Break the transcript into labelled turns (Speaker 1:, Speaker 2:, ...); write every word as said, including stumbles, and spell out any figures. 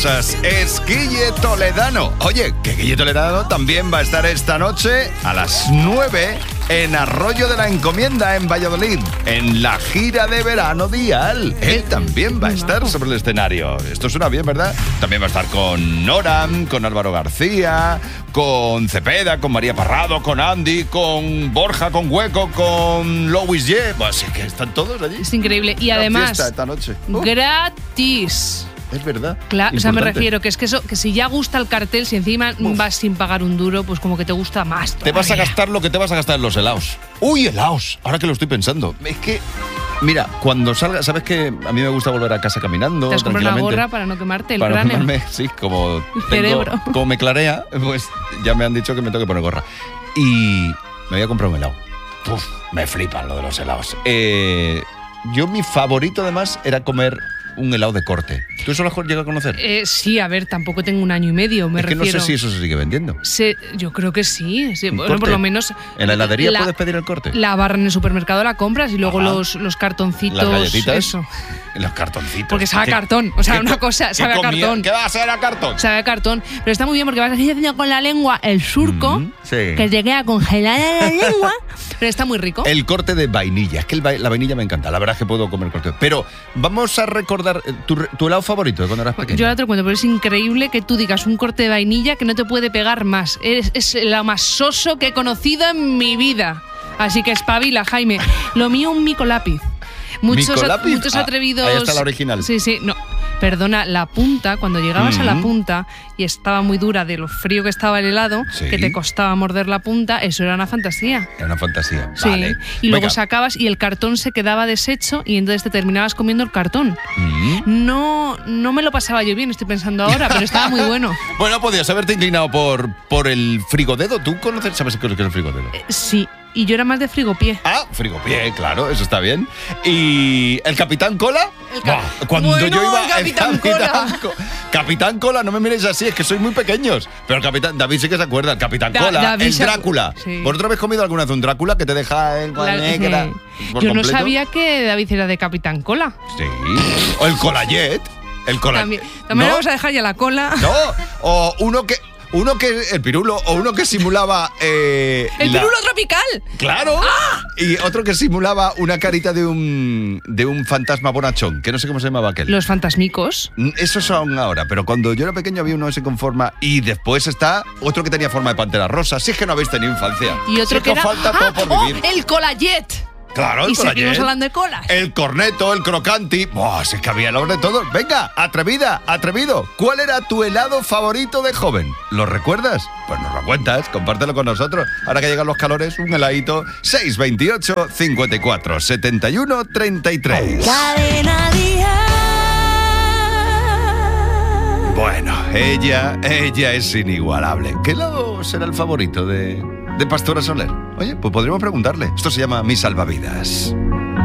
Speaker 1: Es Guille Toledano. Oye, que Guille Toledano también va a estar esta noche a las nueve en Arroyo de la Encomienda, en Valladolid, en la gira de verano Dial. Él también va a estar sobre el escenario. Esto suena bien, ¿verdad? También va a estar con Noram, con Álvaro García, con Cepeda, con María Parrado, con Andy, con Borja, con Hueco, con Louis Ye. Pues es que están todos allí.
Speaker 2: Es increíble. Y
Speaker 1: Una
Speaker 2: además,
Speaker 1: fiesta esta noche. Uh.
Speaker 2: gratis.
Speaker 1: Es verdad.
Speaker 2: Claro, o sea, me refiero que es que eso, que si ya gusta el cartel, si encima Uf. vas sin pagar un duro, pues como que te gusta más todavía.
Speaker 1: Te vas a gastar lo que te vas a gastar en los helados. ¡Uy, helados! Ahora que lo estoy pensando. Es que, mira, cuando salga, ¿sabes que a mí me gusta volver a casa caminando?
Speaker 2: Te has comprado una gorra para no quemarte el
Speaker 1: para
Speaker 2: cráneo.
Speaker 1: No quemarme, sí, como, tengo, como me clarea, pues ya me han dicho que me tengo que poner gorra. Y me voy a comprar un helado. Uf, me flipan lo de los helados. Eh, yo, mi favorito además era comer un helado de corte. ¿Tú eso lo has llegado a conocer?
Speaker 2: Eh, sí, a ver, tampoco tengo un año y medio, me
Speaker 1: es que
Speaker 2: refiero.
Speaker 1: no sé si eso se sigue vendiendo.
Speaker 2: Se, yo creo que sí. sí. Bueno,
Speaker 1: corte?
Speaker 2: por lo menos.
Speaker 1: ¿En la heladería
Speaker 2: la,
Speaker 1: puedes pedir el corte?
Speaker 2: La barra en el supermercado la compras y luego los, los cartoncitos.
Speaker 1: Las galletitas.
Speaker 2: Eso.
Speaker 1: Los cartoncitos.
Speaker 2: Porque sabe a cartón. O sea, una cosa, sabe a cartón.
Speaker 1: ¿Qué va a ser a cartón?
Speaker 2: Sabe a cartón. Pero está muy bien porque vas haciendo con la lengua el surco,
Speaker 1: mm, sí.
Speaker 2: que te queda congelada la lengua. Pero está muy rico.
Speaker 1: El corte de vainilla. Es que el va- la vainilla me encanta. La verdad es que puedo comer corte. Pero vamos a recordar tu, tu helado favorito de cuando eras pequeño.
Speaker 2: Yo ahora te lo cuento, pero es increíble que tú digas un corte de vainilla que no te puede pegar más. Es, es lo más soso que he conocido en mi vida. Así que espabila, Jaime. Lo mío, un mico lápiz. Muchos, a, muchos
Speaker 1: ah,
Speaker 2: atrevidos.
Speaker 1: Ahí está la original.
Speaker 2: Sí, sí, no. Perdona, la punta, cuando llegabas mm-hmm. a la punta y estaba muy dura de lo frío que estaba el helado, sí. que te costaba morder la punta, eso era una fantasía.
Speaker 1: Era una fantasía,
Speaker 2: sí.
Speaker 1: vale.
Speaker 2: Y luego
Speaker 1: Venga.
Speaker 2: sacabas y el cartón se quedaba deshecho y entonces te terminabas comiendo el cartón.
Speaker 1: Mm-hmm.
Speaker 2: No, no me lo pasaba yo bien, estoy pensando ahora, pero estaba muy bueno.
Speaker 1: Bueno, podías haberte inclinado por, por el frigodedo. ¿Tú conoces, sabes qué es el frigodedo?
Speaker 2: Eh, sí. Y yo era más de frigopié.
Speaker 1: Ah, frigopié, claro, eso está bien. ¿Y el Capitán Cola?
Speaker 2: El ca-
Speaker 1: Buah, cuando
Speaker 2: bueno,
Speaker 1: yo iba...
Speaker 2: el Capitán,
Speaker 1: el Capitán
Speaker 2: Cola.
Speaker 1: Co- Capitán Cola, no me miréis así, es que sois muy pequeños. Pero el Capitán... David sí que se acuerda, el Capitán
Speaker 2: Da-
Speaker 1: Cola,
Speaker 2: David
Speaker 1: el
Speaker 2: se-
Speaker 1: Drácula.
Speaker 2: sí.
Speaker 1: ¿Vosotros habéis comido alguna vez un Drácula que te deja en
Speaker 2: La-
Speaker 1: negra?
Speaker 2: sí.
Speaker 1: por
Speaker 2: Yo no
Speaker 1: completo?
Speaker 2: sabía que David era de Capitán Cola.
Speaker 1: Sí. O el Colayet. El Colayet.
Speaker 2: También, también
Speaker 1: ¿No?
Speaker 2: vamos a dejar ya la cola.
Speaker 1: No, o uno que... Uno que... El pirulo, o uno que simulaba... Eh,
Speaker 2: ¡El
Speaker 1: la-
Speaker 2: pirulo tropical!
Speaker 1: ¡Claro!
Speaker 2: ¡Ah!
Speaker 1: Y otro que simulaba una carita de un de un fantasma bonachón, que no sé cómo se llamaba aquel.
Speaker 2: Los fantasmicos.
Speaker 1: Esos son ahora, pero cuando yo era pequeño había uno ese con forma y después está otro que tenía forma de pantera rosa. Si es que no habéis tenido infancia.
Speaker 2: Y otro
Speaker 1: si
Speaker 2: que
Speaker 1: es
Speaker 2: era...
Speaker 1: falta todo por
Speaker 2: ¡Oh,
Speaker 1: vivir.
Speaker 2: el Colayet!
Speaker 1: Claro, el
Speaker 2: Y seguimos
Speaker 1: Colayet,
Speaker 2: hablando de colas.
Speaker 1: el corneto, el crocanti. ¡Buah! Si es que había el de todos. Venga, atrevida, atrevido. ¿Cuál era tu helado favorito de joven? ¿Lo recuerdas? Pues nos lo cuentas, compártelo con nosotros. Ahora que llegan los calores, un heladito. seis veintiocho, cincuenta y cuatro, setenta y uno, treinta y tres.
Speaker 3: Cadena Dial.
Speaker 1: Bueno, ella, ella es inigualable. ¿Qué helado será el favorito de, de Pastora Soler? Oye, pues podríamos preguntarle. Esto se llama Mis Salvavidas.